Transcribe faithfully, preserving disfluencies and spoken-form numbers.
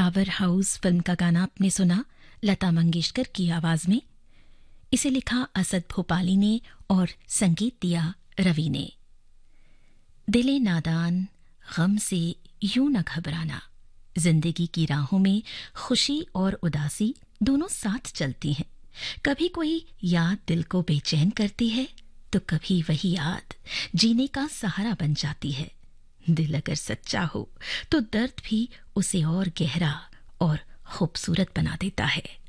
Power house film का गाना आपने सुना लता मंगेशकर की आवाज में। इसे लिखा असद भोपाली ने और संगीत दिया रवि ने। दिले नादान गम से यूं न घबराना, जिंदगी की राहों में खुशी और उदासी दोनों साथ चलती हैं। कभी कोई याद दिल को बेचैन करती है तो कभी वही याद जीने का सहारा बन जाती है। दिल अगर सच्चा हो तो दर्द भी उसे और गहरा और खूबसूरत बना देता है।